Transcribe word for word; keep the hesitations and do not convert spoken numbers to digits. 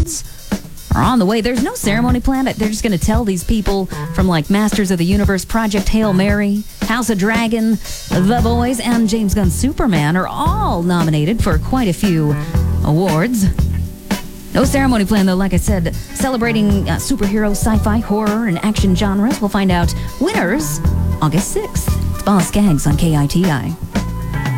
awards are on the way. There's no ceremony planned. They're just going to tell these people from like Masters of the Universe, Project Hail Mary, House of Dragon, The Boys, and James Gunn's Superman are all nominated for quite a few awards. No ceremony planned, though, like I said, celebrating uh, superhero, sci-fi, horror, and action genres. We'll find out winners August sixth. It's Boss Skaggs on K I T I.